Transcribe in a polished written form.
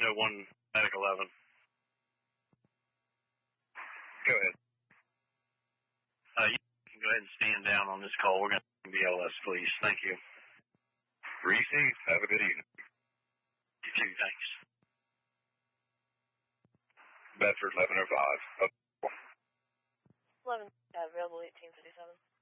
1 Medic 11. Go ahead. You can go ahead and stand down on this call. We're going to BLS, please. Thank you. Received. Have a good evening. You too. Thanks. Bedford 1105. 11, available 1857.